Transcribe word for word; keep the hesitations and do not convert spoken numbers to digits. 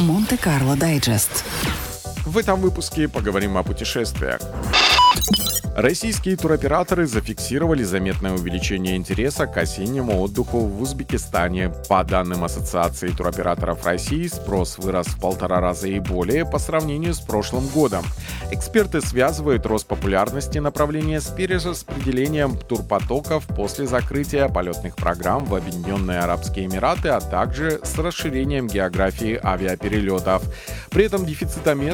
Монте-Карло Дайджест. В этом выпуске поговорим о путешествиях. Российские туроператоры зафиксировали заметное увеличение интереса к осеннему отдыху в Узбекистане. По данным Ассоциации туроператоров России, спрос вырос в полтора раза и более по сравнению с прошлым годом. Эксперты связывают рост популярности направления с перераспределением турпотоков после закрытия полетных программ в Объединенные Арабские Эмираты, а также с расширением географии авиаперелетов. При этом дефицита мест